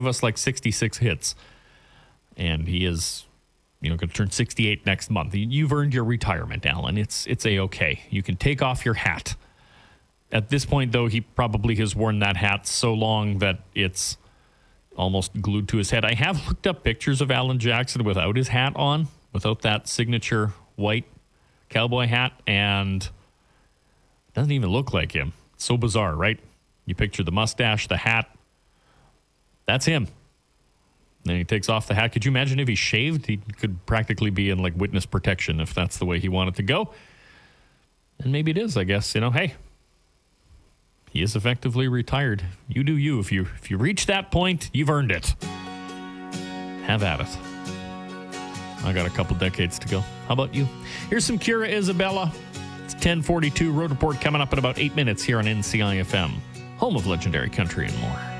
us like 66 hits. And he is, going to turn 68 next month. You've earned your retirement, Alan. It's A-okay. You can take off your hat. At this point, though, he probably has worn that hat so long that it's almost glued to his head. I have looked up pictures of Alan Jackson without his hat on, without that signature white cowboy hat, and it doesn't even look like him. It's so bizarre, right? You picture the mustache, the hat. That's him. Then he takes off the hat. Could you imagine if he shaved? He could practically be in like witness protection if that's the way he wanted to go. And maybe it is, I guess. Hey, he is effectively retired. You do you. If you reach that point, you've earned it. Have at it. I got a couple decades to go. How about you? Here's some Kira Isabella. It's 10:42. Road Report coming up in about 8 minutes here on NCIFM, home of legendary country and more.